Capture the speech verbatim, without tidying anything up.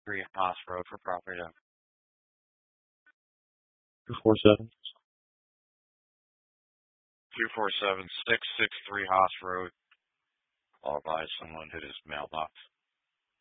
three Haas Road for property dog. two four seven. two four seven, six six three Haas Road. Followed by someone hit his mailbox.